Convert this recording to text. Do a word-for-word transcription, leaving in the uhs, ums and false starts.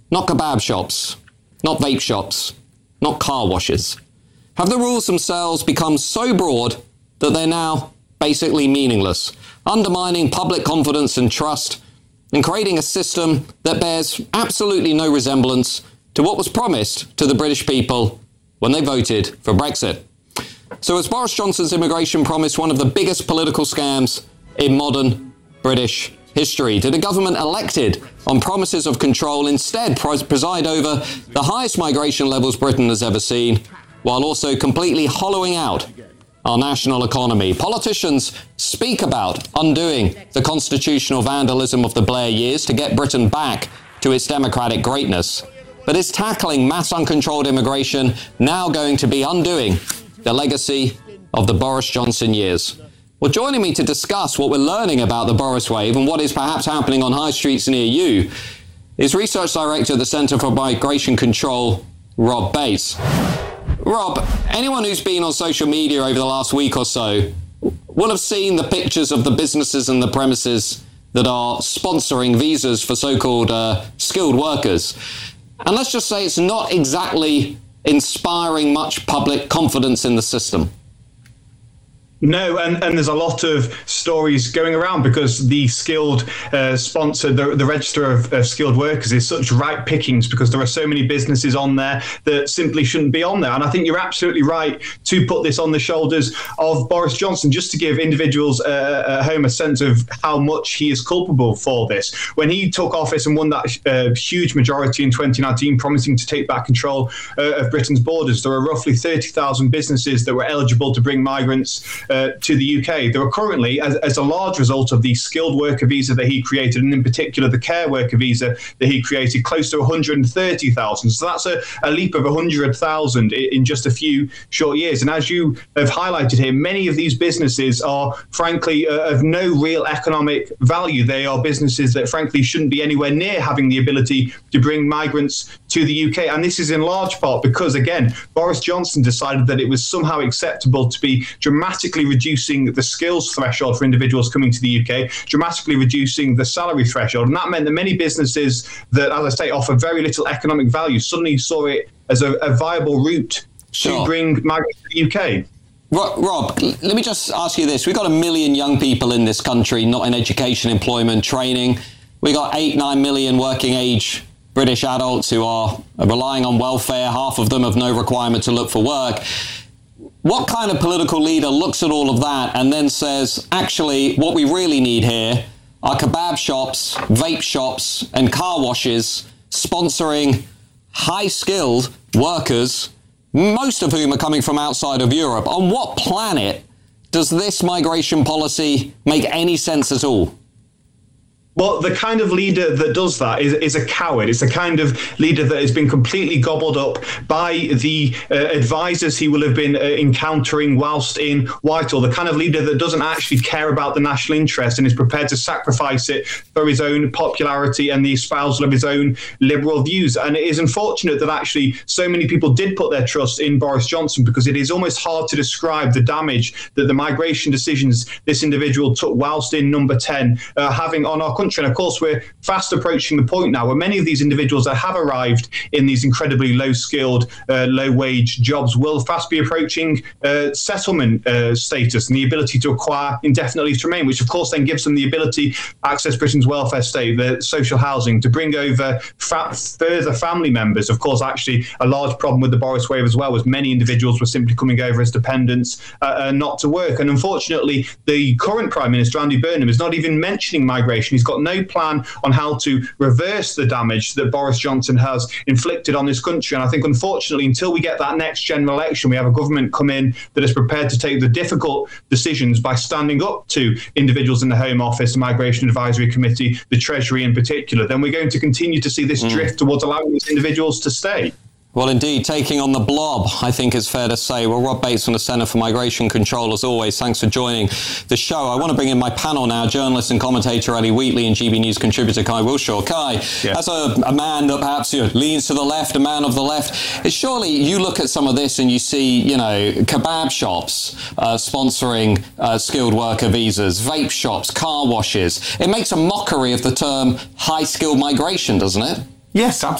not kebab shops, not vape shops, not car washes? Have the rules themselves become so broad that they're now basically meaningless, undermining public confidence and trust, and creating a system that bears absolutely no resemblance to what was promised to the British people when they voted for Brexit? So is Boris Johnson's immigration promise one of the biggest political scams in modern British history? Did a government elected on promises of control instead preside over the highest migration levels Britain has ever seen, while also completely hollowing out our national economy? Politicians speak about undoing the constitutional vandalism of the Blair years to get Britain back to its democratic greatness. But is tackling mass uncontrolled immigration now going to be undoing the legacy of the Boris Johnson years? Well, joining me to discuss what we're learning about the Boris wave and what is perhaps happening on high streets near you is Research Director at the Centre for Migration Control, Rob Bates. Rob, anyone who's been on social media over the last week or so will have seen the pictures of the businesses and the premises that are sponsoring visas for so-called uh, skilled workers. And let's just say it's not exactly inspiring much public confidence in the system. No, and, and there's a lot of stories going around because the skilled uh, sponsor, the, the register of, of skilled workers is such ripe pickings because there are so many businesses on there that simply shouldn't be on there. And I think you're absolutely right to put this on the shoulders of Boris Johnson, just to give individuals uh, at home a sense of how much he is culpable for this. When he took office and won that uh, huge majority in twenty nineteen, promising to take back control uh, of Britain's borders, there were roughly thirty thousand businesses that were eligible to bring migrants Uh, to the U K. There are currently, as, as a large result of the skilled worker visa that he created, and in particular the care worker visa that he created, close to one hundred thirty thousand. So that's a, a leap of one hundred thousand in just a few short years. And as you have highlighted here, many of these businesses are frankly uh, of no real economic value. They are businesses that frankly shouldn't be anywhere near having the ability to bring migrants to the U K. And this is in large part because, again, Boris Johnson decided that it was somehow acceptable to be dramatically reducing the skills threshold for individuals coming to the U K, dramatically reducing the salary threshold. And that meant that many businesses that, as I say, offer very little economic value suddenly saw it as a, a viable route Sure. to bring migrants to the U K. Rob, let me just ask you this. We've got a million young people in this country not in education, employment, training. We've got eight, nine million working age British adults who are relying on welfare. Half of them have no requirement to look for work. What kind of political leader looks at all of that and then says, actually, what we really need here are kebab shops, vape shops, and car washes sponsoring high-skilled workers, most of whom are coming from outside of Europe? On what planet does this migration policy make any sense at all? Well, the kind of leader that does that is, is a coward. It's the kind of leader that has been completely gobbled up by the uh, advisors he will have been uh, encountering whilst in Whitehall, the kind of leader that doesn't actually care about the national interest and is prepared to sacrifice it for his own popularity and the espousal of his own liberal views. And it is unfortunate that actually so many people did put their trust in Boris Johnson, because it is almost hard to describe the damage that the migration decisions this individual took whilst in number ten uh, having on our country. And of course, we're fast approaching the point now where many of these individuals that have arrived in these incredibly low-skilled, uh, low-wage jobs will fast be approaching uh, settlement uh, status and the ability to acquire indefinite leave to remain, which of course then gives them the ability to access Britain's welfare state, the social housing, to bring over fa- further family members. Of course, actually, a large problem with the Boris wave as well was many individuals were simply coming over as dependents, uh, uh, not to work. And unfortunately, the current Prime Minister, Andy Burnham, is not even mentioning migration. He's got no plan on how to reverse the damage that Boris Johnson has inflicted on this country. And I think, unfortunately, until we get that next general election, we have a government come in that is prepared to take the difficult decisions by standing up to individuals in the Home Office, the Migration Advisory Committee, the Treasury in particular, then we're going to continue to see this mm. drift towards allowing these individuals to stay. Well, indeed, taking on the blob, I think it's fair to say. Well, Rob Bates from the Centre for Migration Control, as always, thanks for joining the show. I want to bring in my panel now, journalist and commentator Ellie Wheatley and G B News contributor Kai Wilshaw. Kai, yeah. as a, a man that perhaps you know, leans to the left, a man of the left, it's surely you look at some of this and you see, you know, kebab shops uh, sponsoring uh, skilled worker visas, vape shops, car washes. It makes a mockery of the term high-skilled migration, doesn't it? Yes, absolutely.